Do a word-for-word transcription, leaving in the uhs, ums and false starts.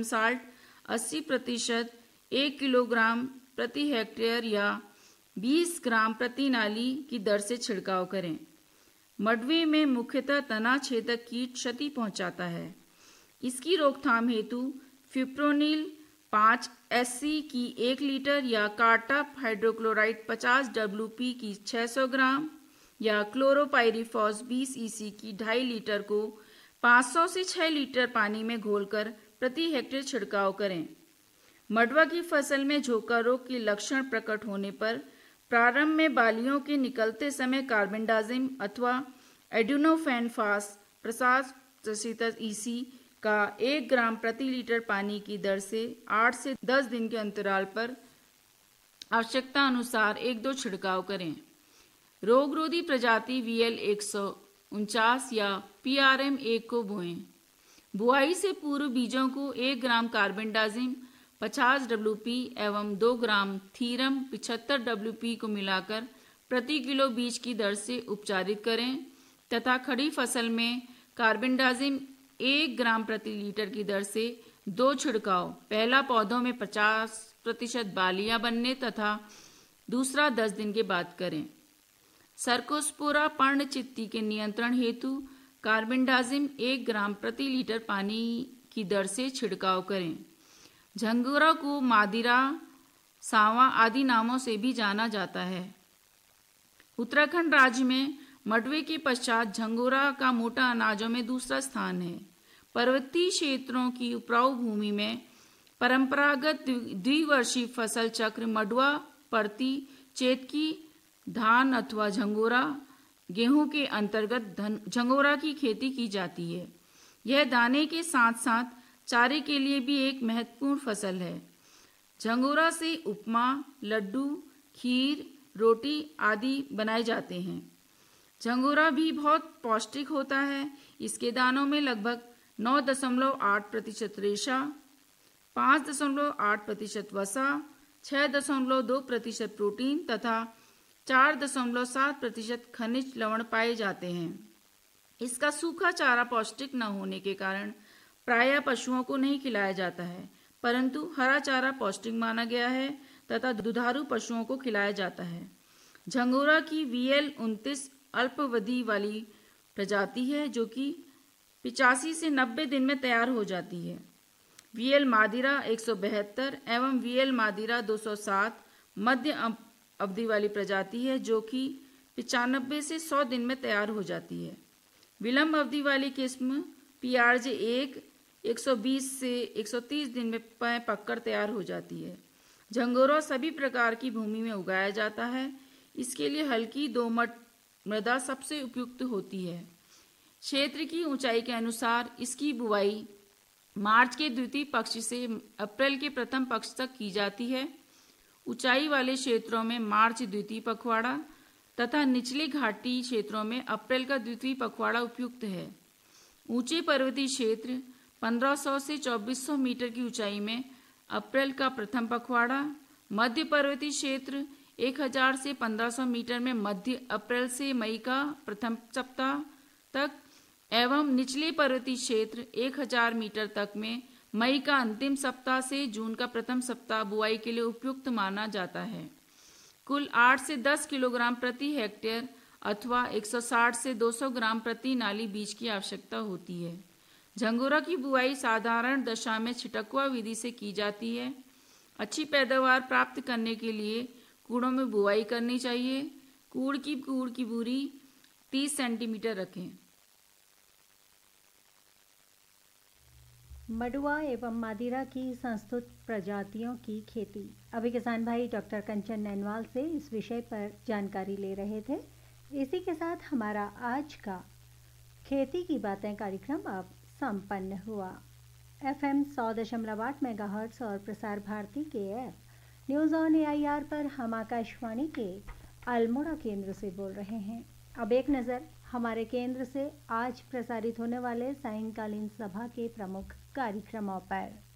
Salt अस्सी प्रतिशत एक किलोग्राम प्रति हेक्टेयर या बीस ग्राम प्रति नाली की दर से छिड़काव करें। मडवे में मुख्यतः तना छेदक कीट क्षति पहुंचाता है। इसकी रोकथाम हेतु फिप्रोनिल पाँच एससी की एक लीटर या कार्टाप हाइड्रोक्लोराइड पचास डब्ल्यूपी की छह सौ ग्राम या क्लोरोपाइरिफॉस बीस ईसी की ढाई लीटर को पाँच सौ से छह लीटर पानी में घोलकर प्रति हेक्टेयर छिड़काव करें। मडवा की फसल में झोंका रोग के लक्षण प्रकट होने पर प्रारंभ में बालियों के निकलते समय कार्बेंडाजिम अथवा एड्यूनोफेनफास पचास प्रतिशत ईसी का एक ग्राम प्रति लीटर पानी की दर से आठ से दस दिन के अंतराल पर आवश्यकता अनुसार एक दो छिड़काव करें। रोगरोधी प्रजाति वीएल एक सौ उनचास या पीआरएम एक को बोएं। बुआई से पूर्व बीजों को एक ग्राम कार्बेंडाजिम पचास डब्ल्यूपी एवं दो ग्राम थीरम पचहत्तर डब्ल्यूपी को मिलाकर प्रति किलो बीज की दर से उपचारित करें तथा खड़ी फसल में कार्बेंडाजिम एक ग्राम प्रति लीटर की दर से दो छिड़काव, पहला पौधों में पचास प्रतिशत बालियां बनने तथा दूसरा दस दिन के बाद करें। सर्कोस्पोरा पर्णचित्ती के नियंत्रण हेतु कार्बेंडाजिम एक ग्राम प्रति लीटर पानी की दर से छिड़काव करें। झंगोरा को मादिरा, सांवा आदि नामों से भी जाना जाता है। उत्तराखंड राज्य में मडवे के पश्चात झंगोरा का मोटा अनाजों में दूसरा स्थान है। पर्वतीय क्षेत्रों की उपजाऊ भूमि में परंपरागत द्विवर्षीय फसल चक्र मडवा, परती, चेतकी, धान अथवा झंगोरा, गेहूं के अंतर्गत झंगोरा की खेती की जाती है। यह दाने के साथ साथ चारे के लिए भी एक महत्वपूर्ण फसल है। झंगोरा से उपमा, लड्डू, खीर, रोटी आदि बनाए जाते हैं। झंगोरा भी बहुत पौष्टिक होता है। इसके दानों में लगभग नौ दशमलव आठ प्रतिशत रेशा, पाँच दशमलव आठ प्रतिशत वसा, छह दशमलव दो प्रतिशत प्रोटीन तथा चार दशमलव सात प्रतिशत खनिज लवण पाए जाते हैं। इसका सूखा चारा पौष्टिक न होने के कारण प्रायः पशुओं को नहीं खिलाया जाता है, परंतु हरा चारा पौष्टिक माना गया है तथा दुधारू पशुओं को खिलाया जाता है। झंगोरा की वीएल उनतीस अल्पावधि वाली प्रजाति है जो कि पिचासी से नब्बे दिन में तैयार हो जाती है। वीएल मादिरा एक सौ बहत्तर एवं वीएल मादिरा दो सौ सात मध्य अवधि वाली प्रजाति है जो कि पचानबे से सौ दिन में तैयार हो जाती है। विलंब अवधि वाली किस्म पीआरजे एक एक सौ बीस से एक सौ तीस दिन में पककर तैयार हो जाती है। झंगोरा सभी प्रकार की भूमि में उगाया जाता है। इसके लिए हल्की दोमट मृदा सबसे उपयुक्त होती है। क्षेत्र की ऊंचाई के अनुसार इसकी बुवाई मार्च के द्वितीय पक्ष से अप्रैल के प्रथम पक्ष तक की जाती है। ऊंचाई वाले क्षेत्रों में मार्च द्वितीय पखवाड़ा तथा निचले घाटी क्षेत्रों में अप्रैल का द्वितीय पखवाड़ा उपयुक्त है। ऊंचे पर्वतीय क्षेत्र पंद्रह सौ से चौबीस सौ मीटर की ऊंचाई में अप्रैल का प्रथम पखवाड़ा, मध्य पर्वतीय क्षेत्र एक हज़ार से पंद्रह सौ मीटर में मध्य अप्रैल से मई का प्रथम सप्ताह तक एवं निचले पर्वतीय क्षेत्र एक हज़ार मीटर तक में मई का अंतिम सप्ताह से जून का प्रथम सप्ताह बुआई के लिए उपयुक्त माना जाता है। कुल आठ से दस किलोग्राम प्रति हेक्टेयर अथवा एक सौ साठ से दो सौ ग्राम प्रति नाली बीज की आवश्यकता होती है। झंगोरा की बुआई साधारण दशा में छिटकुआ विधि से की जाती है। अच्छी पैदावार प्राप्त करने के लिए कूड़ों में बुआई करनी चाहिए। कूड़ की कूड़ की दूरी तीस सेंटीमीटर रखें। मडुआ एवं मादिरा की संस्तुत प्रजातियों की खेती। अभी किसान भाई डॉक्टर कंचन नैनवाल से इस विषय पर जानकारी ले रहे थे। इसी के साथ हमारा आज का खेती की बातें कार्यक्रम अब संपन्न हुआ। एफएम सौ दशमलव आठ मेगाहर्ट्ज और प्रसार भारती के ऐप न्यूज़ ऑन एआईआर पर हम आकाशवाणी के अल्मोड़ा केंद्र से बोल रहे हैं। अब एक नज़र हमारे केंद्र से आज प्रसारित होने वाले सायंकालीन सभा के प्रमुख कार्यक्रमों पर।